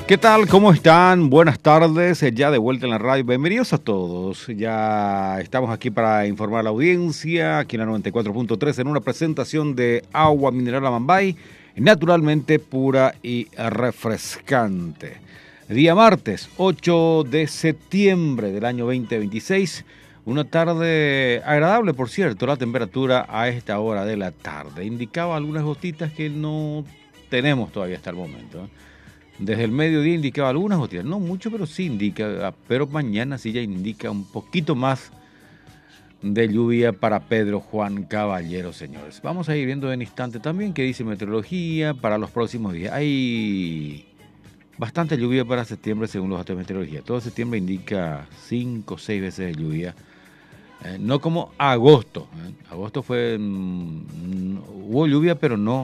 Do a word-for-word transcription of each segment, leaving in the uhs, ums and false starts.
¿Qué tal? ¿Cómo están? Buenas tardes, eh, ya de vuelta en la radio. Bienvenidos a todos. Ya estamos aquí para informar a la audiencia, aquí en la noventa y cuatro punto tres, en una presentación de agua mineral Amambay, naturalmente pura y refrescante. Día martes, ocho de septiembre del año veinte veintiséis. Una tarde agradable, por cierto, la temperatura a esta hora de la tarde. Indicaba algunas gotitas que no tenemos todavía hasta el momento, ¿eh? Desde el mediodía indicaba algunas gotitas, no mucho, pero sí indica, pero mañana sí ya indica un poquito más de lluvia para Pedro Juan Caballero, señores. Vamos a ir viendo en instante también qué dice meteorología para los próximos días. Hay bastante lluvia para septiembre según los datos de meteorología. Todo septiembre indica cinco o seis veces de lluvia. Eh, no como agosto. ¿eh? Agosto fue... Mm, hubo lluvia, pero no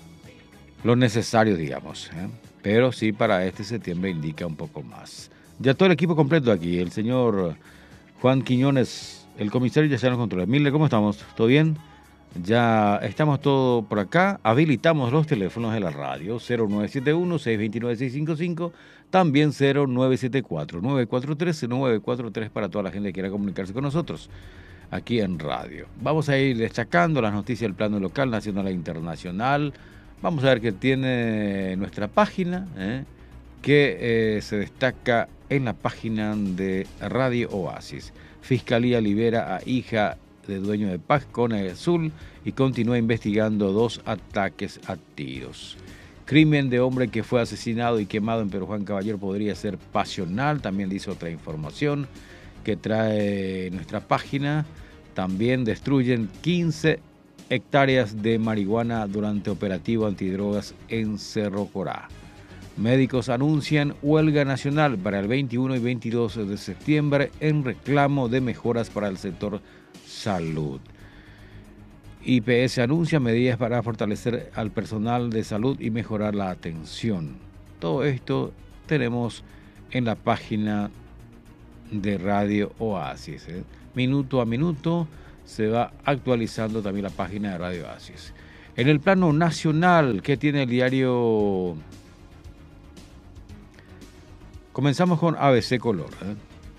lo necesario, digamos. ¿eh? Pero sí para este septiembre indica un poco más. Ya todo el equipo completo aquí. El señor Juan Quiñones, el comisario, ya está en los controles. Mille, ¿cómo estamos? ¿Todo bien? Ya estamos todos por acá. Habilitamos los teléfonos de la radio. cero nueve siete uno, seis dos nueve, seis cinco cinco. También cero nueve siete cuatro, nueve cuatro tres, nueve cuatro tres para toda la gente que quiera comunicarse con nosotros aquí en radio. Vamos a ir destacando las noticias del plano local, nacional e internacional. Vamos a ver qué tiene nuestra página, ¿eh? que eh, se destaca en la página de Radio Oasis. Fiscalía libera a hija de dueño de Paz con el Azul y continúa investigando dos ataques a tiros. Crimen de hombre que fue asesinado y quemado en Pedro Juan Caballero podría ser pasional, también dice otra información que trae nuestra página. También destruyen quince hectáreas de marihuana durante operativo antidrogas en Cerro Corá. Médicos anuncian huelga nacional para el veintiuno y veintidós de septiembre en reclamo de mejoras para el sector salud. I P S anuncia medidas para fortalecer al personal de salud y mejorar la atención. Todo esto tenemos en la página de Radio Oasis. ¿eh? Minuto a minuto se va actualizando también la página de Radio Oasis. En el plano nacional, ¿qué tiene el diario? Comenzamos con A B C Color. ¿eh?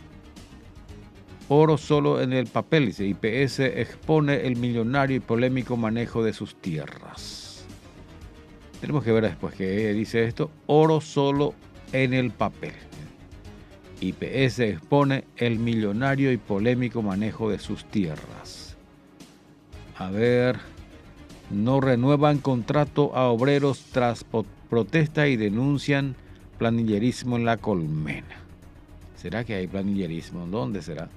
Oro solo en el papel, dice I P S expone el millonario y polémico manejo de sus tierras. Tenemos que ver después qué dice esto. Oro solo en el papel. I P S expone el millonario y polémico manejo de sus tierras. A ver, no renuevan contrato a obreros tras protesta y denuncian planillerismo en la colmena. ¿Será que hay planillerismo? ¿Dónde será?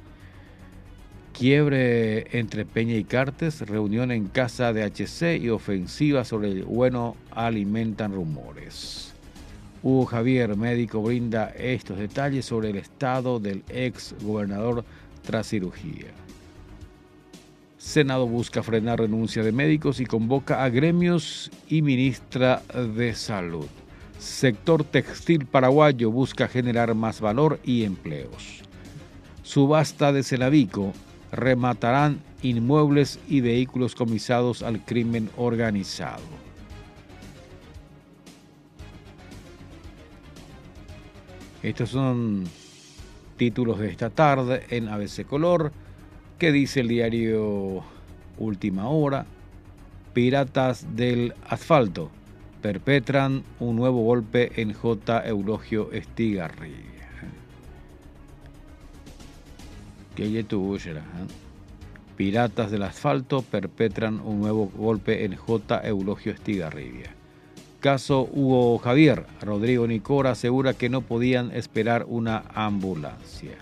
Quiebre entre Peña y Cartes, reunión en casa de H C y ofensiva sobre el bueno alimentan rumores. Hugo Javier, médico, brinda estos detalles sobre el estado del ex gobernador tras cirugía. Senado busca frenar renuncia de médicos y convoca a gremios y ministra de Salud. Sector textil paraguayo busca generar más valor y empleos. Subasta de Celavico, rematarán inmuebles y vehículos comisados al crimen organizado. Estos son títulos de esta tarde en A B C Color. ¿Qué dice el diario Última Hora? Piratas del asfalto perpetran un nuevo golpe en J. Eulogio Estigarribia. ¿Qué tuvo? Piratas del asfalto perpetran un nuevo golpe en J. Eulogio Estigarribia. Caso Hugo Javier. Rodrigo Nicora asegura que no podían esperar una ambulancia.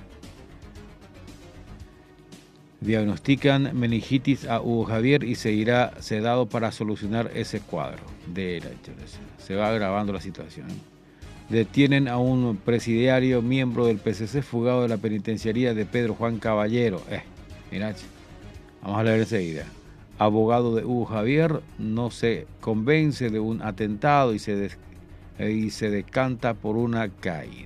Diagnostican meningitis a Hugo Javier y seguirá sedado para solucionar ese cuadro. De se va agravando la situación. Detienen a un presidiario miembro del P C C fugado de la penitenciaría de Pedro Juan Caballero. Eh, mirá, vamos a leer enseguida. Abogado de Hugo Javier no se convence de un atentado y se, des, y se decanta por una caída.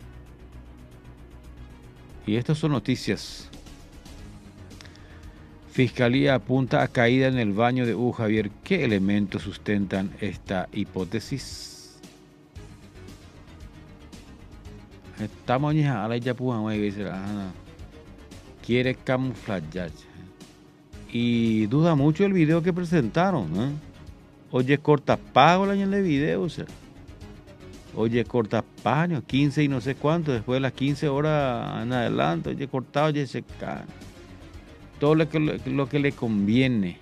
Y estas son noticias. Fiscalía apunta a caída en el baño de Hugo Javier. ¿Qué elementos sustentan esta hipótesis? Estamos ya a la ya quiere camuflar. Y duda mucho el video que presentaron, ¿eh? Oye, corta pago la de video, o sea. Oye, corta paño, quince y no sé cuánto, después de las quince horas en adelante, oye, cortado, oye, se cae. Todo lo que, lo que le conviene.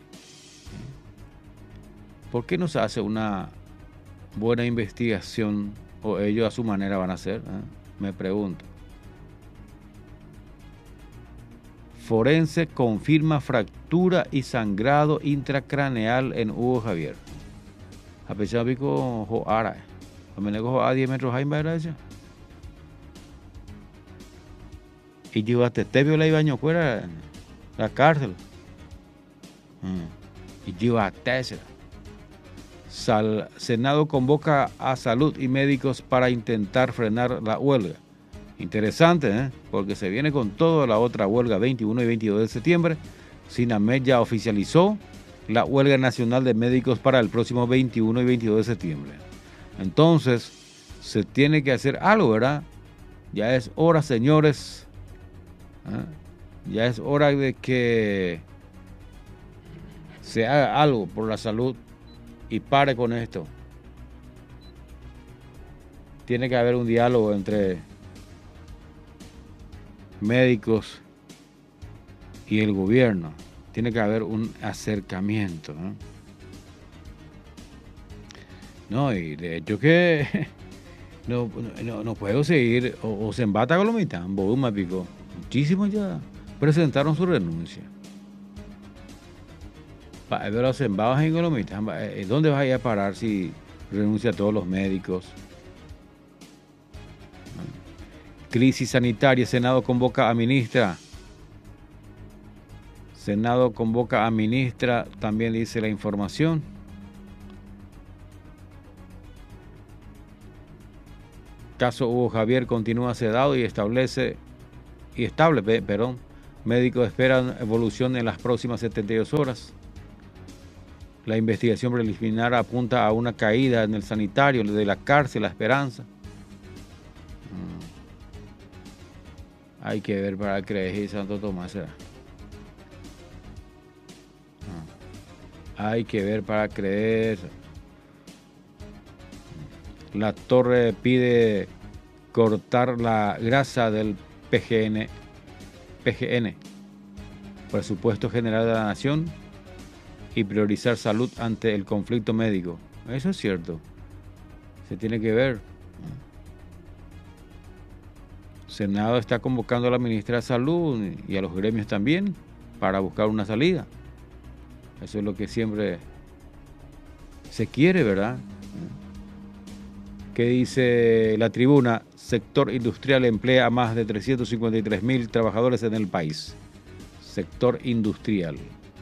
¿Por qué no se hace una buena investigación o ellos a su manera van a hacer? ¿Eh? Me pregunto. Forense confirma fractura y sangrado intracraneal en Hugo Javier. A pesar de que ahora, me negó a diez metros ahí en Bagracia. Y yo hasta te vio la ibaño fuera la cárcel. Y yo hasta ese. Sal, Senado convoca a salud y médicos para intentar frenar la huelga. Interesante, ¿eh? Porque se viene con toda la otra huelga veintiuno y veintidós de septiembre. Sinamed ya oficializó la huelga nacional de médicos para el próximo veintiuno y veintidós de septiembre. Entonces, se tiene que hacer algo, ¿verdad? Ya es hora, señores. ¿eh? Ya es hora de que se haga algo por la salud y pare con esto. Tiene que haber un diálogo entre médicos y el gobierno. Tiene que haber un acercamiento, ¿no? No, y de hecho que no, no, no puedo seguir, o, o se embata con lo mitad, Boduma picó. Muchísimos ya presentaron su renuncia. Pero los embados en Colomita, ¿dónde vas a ir a parar si renuncia a todos los médicos? Crisis sanitaria, Senado convoca a ministra. Senado convoca a ministra, también dice la información. Caso Hugo Javier continúa sedado y establece, y estable, perdón, médicos esperan evolución en las próximas setenta y dos horas. La investigación preliminar apunta a una caída en el sanitario de la cárcel La Esperanza. Mm. Hay que ver para creer Santo Tomás. ¿eh? Ah. Hay que ver para creer. La Torre pide cortar la grasa del P G N, P G N, Presupuesto General de la Nación, y priorizar salud ante el conflicto médico. Eso es cierto. Se tiene que ver. Senado está convocando a la ministra de Salud y a los gremios también para buscar una salida. Eso es lo que siempre se quiere, ¿verdad? ¿Qué dice la tribuna? Sector industrial emplea a más de trescientos cincuenta y tres mil trabajadores en el país. Sector industrial.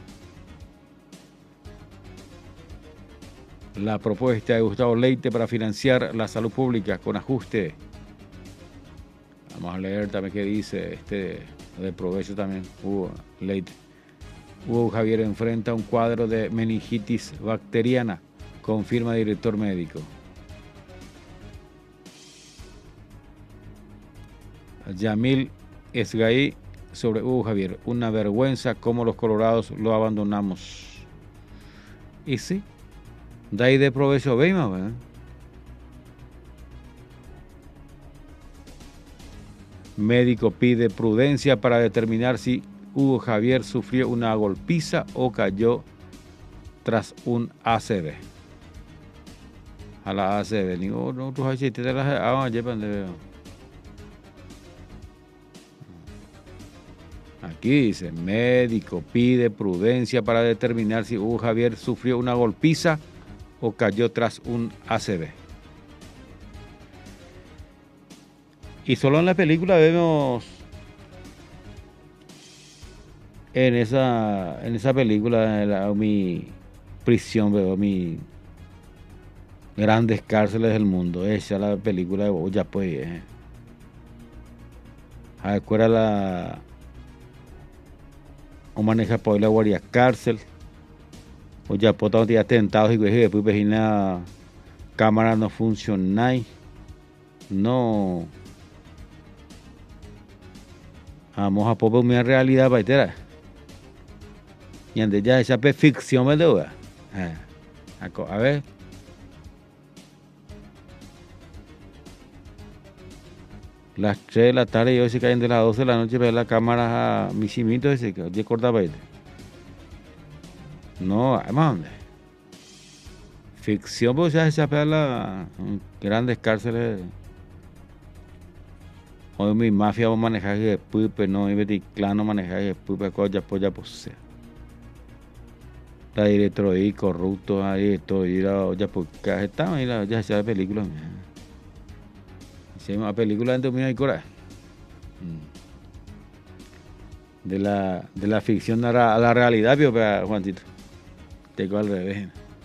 La propuesta de Gustavo Leite para financiar la salud pública con ajuste. Vamos a leer también qué dice este de provecho también. Hugo Leite. Hugo Javier enfrenta un cuadro de meningitis bacteriana, confirma director médico. Yamil Esgaí sobre Hugo Javier. Una vergüenza cómo los colorados lo abandonamos. Y sí. De ahí de provecho veima, ¿verdad? Médico pide prudencia para determinar si Hugo Javier sufrió una golpiza o cayó tras un A C V. A la A C V. Digo, no, tú has hecho te las ah, llevan de Aquí dice, médico pide prudencia para determinar si Hugo Javier sufrió una golpiza o cayó tras un A C V. Y solo en la película vemos en esa en esa película la, mi prisión, veo mi grandes cárceles del mundo. Esa es la película de Boya, pues. Eh. A ver, ¿cuál era la o maneja por la guardia cárcel, o ya por tanto ya tentados y después vecina cámara no funciona, no, vamos a poner una realidad para entera, y antes ya esa ficción me duda, a ver. Las tres de la tarde y hoy se caen de las doce de la noche ver la cámara a misimito ese que oye corta baile. No, además, ¿dónde? Ficción, pues ya se apela las grandes cárceles. Hoy mi mafia va a manejar que pupe, no, y Betty Clano manejar que pupe, coya, polla, pues. La directora y corrupto, ahí, todo, y la ya, pues, que está, y la ya se hace película. Se llama película de Domina y Coraje. De la, de la ficción a la, a la realidad, pero para Juancito. Tengo al revés.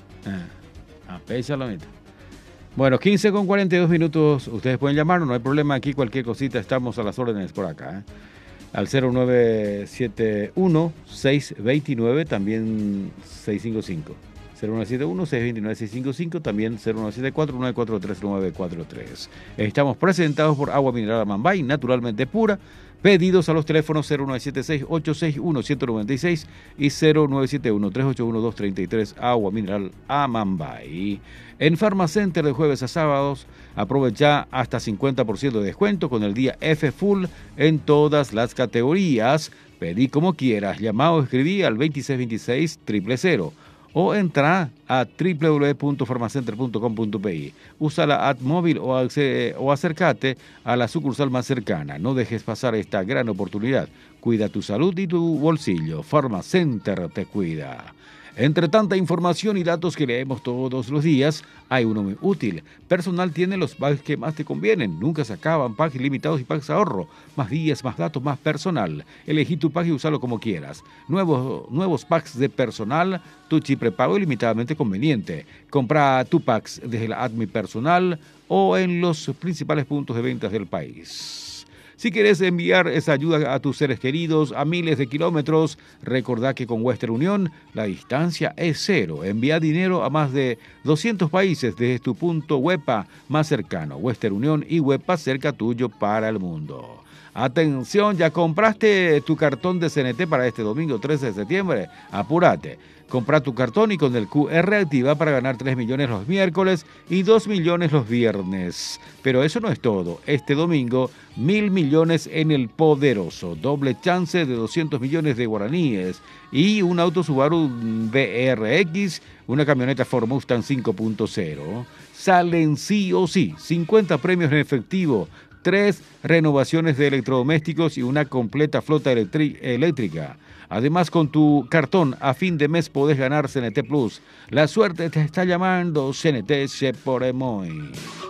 Ah, péchalo, mito. Bueno, quince con cuarenta y dos minutos. Ustedes pueden llamarnos, no hay problema. Aquí cualquier cosita, estamos a las órdenes por acá. ¿eh? Al cero nueve siete uno, seis dos nueve, también seis cinco cinco. cero nueve siete uno, seis dos nueve, seis cinco cinco, también cero nueve siete cuatro, nueve cuatro tres, nueve cuatro tres. Estamos presentados por Agua Mineral Amambay, naturalmente pura. Pedidos a los teléfonos cero nueve siete seis, ocho seis uno, uno cero nueve seis y cero nueve siete uno, tres ocho uno, dos tres tres. Agua Mineral Amambay. En Pharmacenter de jueves a sábados, aprovecha hasta cincuenta por ciento de descuento con el día F Full en todas las categorías. Pedí como quieras, llamado o escribí al veintiséis veintiséis, cero cero cero. O entra a doble u doble u doble u punto farmacenter punto com punto pe. Usa la app móvil o, o acércate a la sucursal más cercana. No dejes pasar esta gran oportunidad. Cuida tu salud y tu bolsillo. Pharmacenter te cuida. Entre tanta información y datos que leemos todos los días, hay uno muy útil. Personal tiene los packs que más te convienen. Nunca se acaban. Packs ilimitados y packs ahorro. Más días, más datos, más personal. Elegí tu pack y úsalo como quieras. Nuevos, nuevos packs de personal. Tu chip prepago ilimitadamente conveniente. Compra tu packs desde la app Mi Personal o en los principales puntos de ventas del país. Si quieres enviar esa ayuda a tus seres queridos a miles de kilómetros, recordá que con Western Union la distancia es cero. Envía dinero a más de doscientos países desde tu punto WEPA más cercano. Western Union y WEPA cerca tuyo para el mundo. Atención, ¿ya compraste tu cartón de C N T para este domingo trece de septiembre? Apúrate. Compra tu cartón y con el Q R activa para ganar tres millones los miércoles y dos millones los viernes. Pero eso no es todo. Este domingo, mil millones en el poderoso. Doble chance de doscientos millones de guaraníes. Y un auto Subaru B R X, una camioneta Ford Mustang cinco punto cero. Salen sí o sí. cincuenta premios en efectivo. Tres renovaciones de electrodomésticos y una completa flota electri- eléctrica. Además, con tu cartón a fin de mes podés ganar C N T Plus. La suerte te está llamando. C N T se por muy.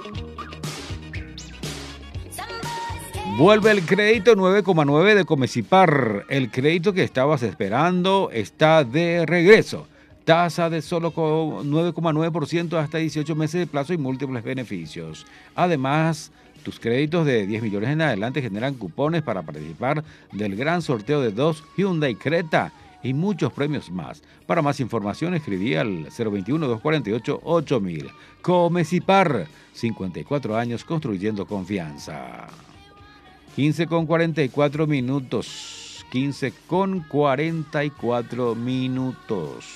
Vuelve el crédito nueve coma nueve de Comecipar. El crédito que estabas esperando está de regreso. Tasa de solo nueve coma nueve por ciento hasta dieciocho meses de plazo y múltiples beneficios. Además, tus créditos de diez millones en adelante generan cupones para participar del gran sorteo de dos Hyundai Creta y muchos premios más. Para más información escribí al cero veintiuno, doscientos cuarenta y ocho, ocho mil. Comecipar, cincuenta y cuatro años construyendo confianza. quince con cuarenta y cuatro minutos. quince con cuarenta y cuatro minutos.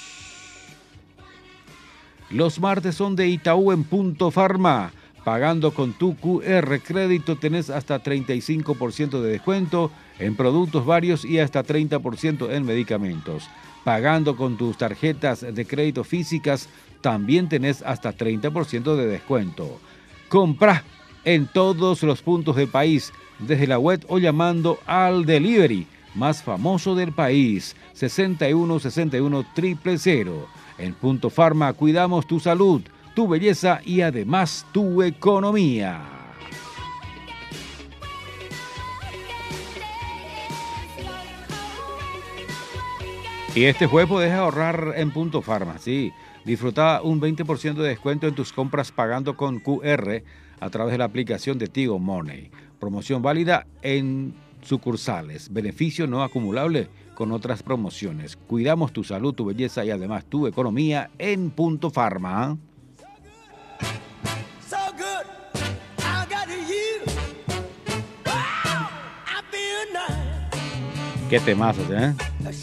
Los martes son de Itaú en Punto Farma. Pagando con tu Q R crédito tenés hasta treinta y cinco por ciento de descuento en productos varios y hasta treinta por ciento en medicamentos. Pagando con tus tarjetas de crédito físicas también tenés hasta treinta por ciento de descuento. Comprá en todos los puntos del país, desde la web o llamando al delivery más famoso del país, sesenta y uno sesenta y uno, cero cero cero. En Punto Farma cuidamos tu salud, tu belleza y además tu economía. Y este jueves podés ahorrar en Punto Farma, sí. Disfruta un veinte por ciento de descuento en tus compras pagando con Q R a través de la aplicación de Tigo Money. Promoción válida en sucursales. Beneficio no acumulable con otras promociones. Cuidamos tu salud, tu belleza y además tu economía en Punto Farma. So good, I got you. Wow, I feel nice. Qué temazos, ¿eh?